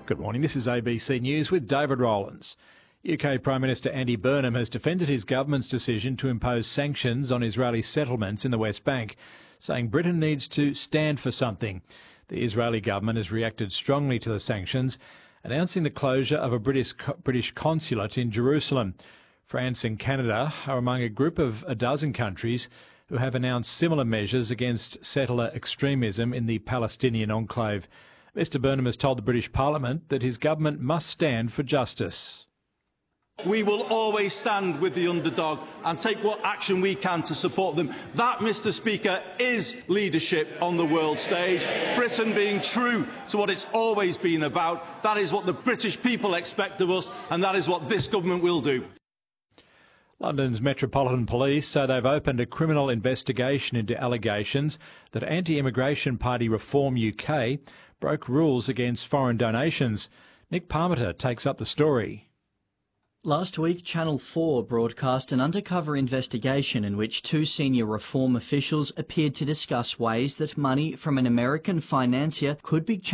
Good morning, this is ABC News with David Rowlands. UK Prime Minister Andy Burnham has defended his government's decision to impose sanctions on Israeli settlements in the West Bank, saying Britain needs to stand for something. The Israeli government has reacted strongly to the sanctions, announcing the closure of a British consulate in Jerusalem. France and Canada are among a group of a dozen countries who have announced similar measures against settler extremism in the Palestinian enclave. Mr Burnham has told the British Parliament that his government must stand for justice. We will always stand with the underdog and take what action we can to support them. That, Mr Speaker, is leadership on the world stage. Britain being true to what it's always been about. That is what the British people expect of us, and that is what this government will do. London's Metropolitan Police say they've opened a criminal investigation into allegations that Anti-Immigration Party Reform UK broke rules against foreign donations. Nick Parmiter takes up the story. Last week, Channel 4 broadcast an undercover investigation in which two senior Reform officials appeared to discuss ways that money from an American financier could be